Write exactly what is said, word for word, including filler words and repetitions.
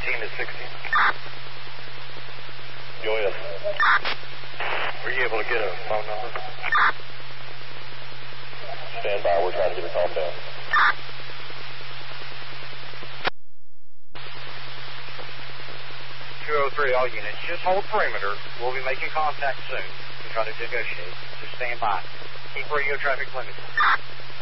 Team is sixty. Go ahead. Were you able to get a phone number? Stand by. We're trying to get a calm down. two oh three, all units. Just hold perimeter. We'll be making contact soon to try to negotiate. Just stand by. Keep radio traffic limited.